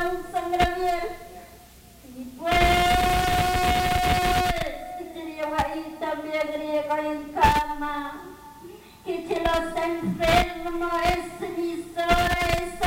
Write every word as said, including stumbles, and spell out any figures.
un sangravier. Y pues, si quería ahí también griego en cama, que te los enfermos es emisora, es